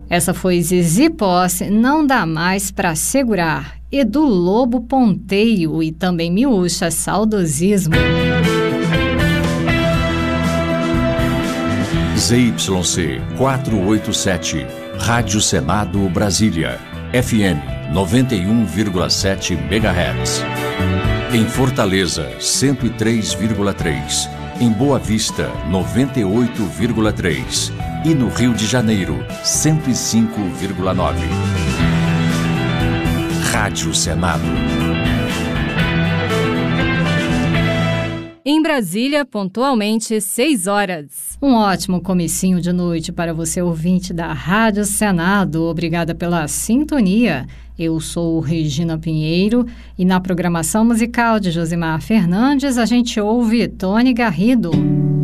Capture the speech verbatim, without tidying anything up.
Essa foi Zizi Posse, Não Dá Mais Pra Segurar, e do Lobo Ponteio e também Miúcha, Saudosismo. Z Y C quatrocentos e oitenta e sete, Rádio Senado Brasília, F M noventa e um vírgula sete megahertz. Em Fortaleza, cento e três vírgula três. Em Boa Vista, noventa e oito vírgula três. E no Rio de Janeiro, cento e cinco vírgula nove. Rádio Senado. Em Brasília, pontualmente, seis horas. Um ótimo comecinho de noite para você, ouvinte da Rádio Senado. Obrigada pela sintonia. Eu sou Regina Pinheiro e na programação musical de Josimar Fernandes a gente ouve Tony Garrido.